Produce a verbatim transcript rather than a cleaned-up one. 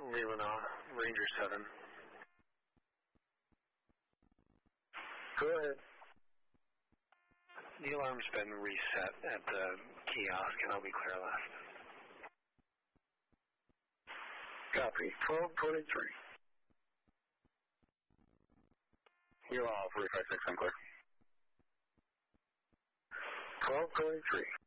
Leland on, Ranger seven. Go ahead. The alarm's been reset at the kiosk, and I'll be clear left. Copy. twelve twenty-three. You're all three five six, I'm clear. twelve twenty-three.